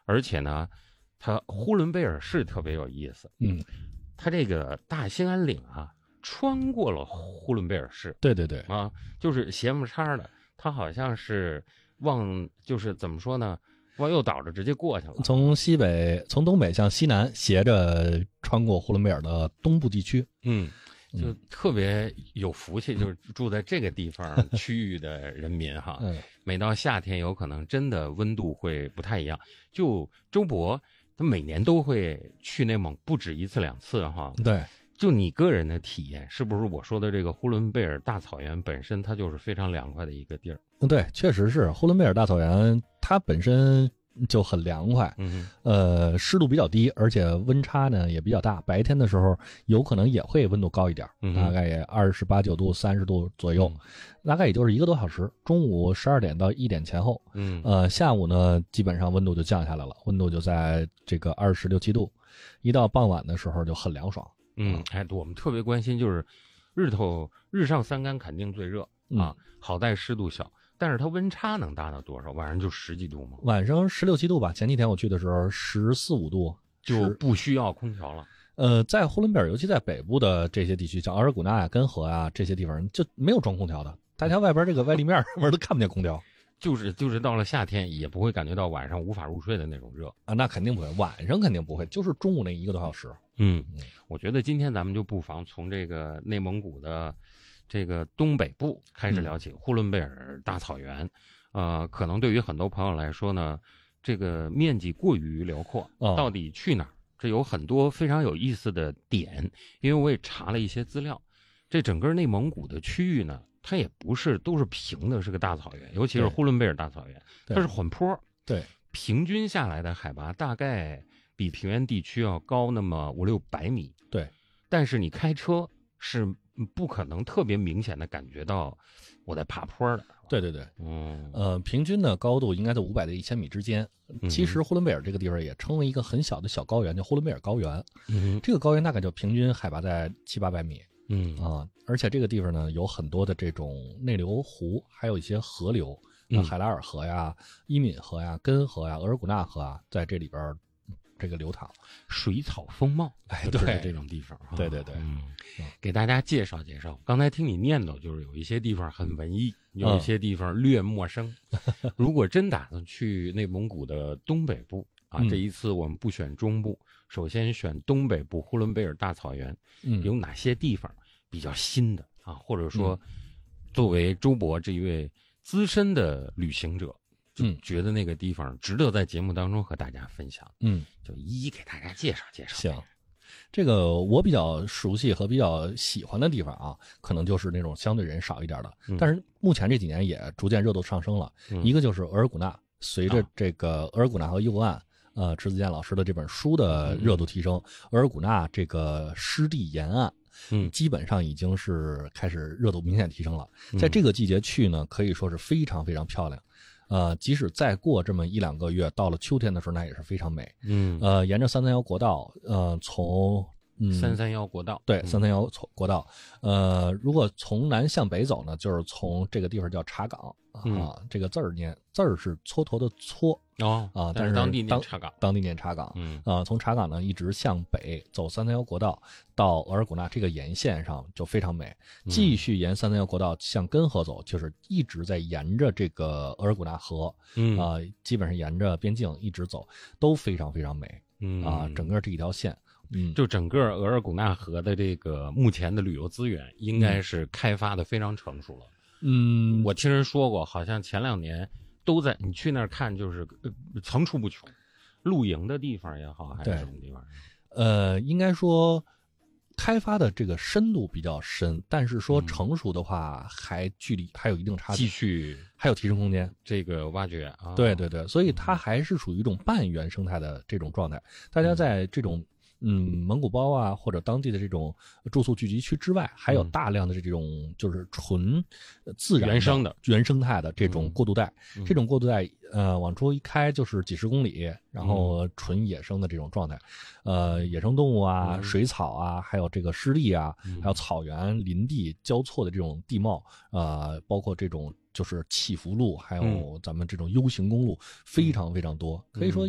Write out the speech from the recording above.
而且呢，它呼伦贝尔市特别有意思。它这个大兴安岭啊，穿过了呼伦贝尔市。 对对对啊，就是斜木叉的，它好像是就是怎么说呢，往右倒着直接过去了。 从东北向西南斜着穿过呼伦贝尔的东部地区。 就特别有福气，就是住在这个地方区域的人民哈。每到夏天，有可能真的温度会不太一样。就周博，他每年都会去内蒙不止1次2次哈。 对。 就你个人的体验，是不是我说的这个呼伦贝尔大草原本身它就是非常凉快的一个地儿？ 对，确实是呼伦贝尔大草原，它本身就很凉快，湿度比较低，而且温差呢也比较大。白天的时候有可能也会温度高一点，大概也28、9度、30度左右，大概也就是1个多小时。中午12点到1点前后，下午呢基本上温度就降下来了，温度就在这个26、27度，一到傍晚的时候就很凉爽。 我们特别关心就是日上三竿肯定最热啊，好在湿度小，但是它温差能达到多少？晚上就10几度吗？ 晚上16、17度吧。前几天我去的时候14、15度， 就不需要空调了。 在呼伦贝尔，尤其在北部的这些地区，像额尔古纳呀、根河呀这些地方，就没有装空调的。大家外边这个外立面上面都看不见空调。 就是到了夏天也不会感觉到晚上无法入睡的那种热啊，那肯定不会，晚上肯定不会，就是中午那1个多小时。 我觉得今天咱们就不妨从这个内蒙古的这个东北部开始聊起，呼伦贝尔大草原。可能对于很多朋友来说呢，这个面积过于辽阔，到底去哪儿？这有很多非常有意思的点，因为我也查了一些资料，这整个内蒙古的区域呢，它也不是都是平的，是个大草原，尤其是呼伦贝尔大草原，它是缓坡。 对， 平均下来的海拔大概比平原地区要高那么500-600米。 对， 但是你开车是不可能特别明显的感觉到我在爬坡的。 对对对，平均的高度应该在500到1000米之间。其实呼伦贝尔这个地方也称为一个很小的小高原，叫呼伦贝尔高原。这个高原大概就平均海拔在700-800米。而且这个地方呢有很多的这种内流湖，还有一些河流，海拉尔河呀、伊敏河呀、根河呀、额尔古纳河啊，在这里边这个流淌， 水草丰茂。对，这种地方。 对对对， 给大家介绍介绍。刚才听你念叨，就是有一些地方很文艺，有一些地方略陌生。如果真打算去内蒙古的东北部啊，这一次我们不选中部，首先选东北部呼伦贝尔大草原，有哪些地方比较新的啊？或者说，作为周博这一位资深的旅行者，就觉得那个地方值得在节目当中和大家分享。就一一给大家介绍介绍。 行，这个我比较熟悉和比较喜欢的地方啊，可能就是那种相对人少一点的，但是目前这几年也逐渐热度上升了。一个就是额尔古纳，随着这个额尔古纳河右岸。迟子健老师的这本书的热度提升，额尔古纳这个湿地沿岸，基本上已经是开始热度明显提升了。在这个季节去呢，可以说是非常非常漂亮。即使再过这么1-2个月，到了秋天的时候，那也是非常美。沿着331国道，从 331国道， 对，331国道。如果从南向北走呢，就是从这个地方叫查岗这个字儿是蹉跎的蹉但是当地念查岗， 当地念查岗。从查岗呢一直向北走331国道到额尔古纳这个沿线上就非常美。继续沿331国道向根河走，就是一直在沿着这个额尔古纳河基本上沿着边境一直走，都非常非常美。整个这一条线。 就整个额尔古纳河的这个目前的旅游资源应该是开发的非常成熟了。我听人说过，好像前2年都在你去那儿看，就是层出不穷，露营的地方也好，还是什么地方？ 应该说开发的这个深度比较深，但是说成熟的话，距离还有一定差距， 继续还有提升空间， 这个挖掘啊。 对对对，所以它还是属于一种半原生态的这种状态。大家在这种蒙古包啊，或者当地的这种住宿聚集区之外，还有大量的这种就是纯自然原生态的这种过渡带。这种过渡带往出一开就是几十公里，然后纯野生的这种状态。野生动物啊、水草啊，还有这个湿地啊，还有草原、林地交错的这种地貌，包括这种就是起伏路，还有咱们这种 U 型公路，非常非常多。可以说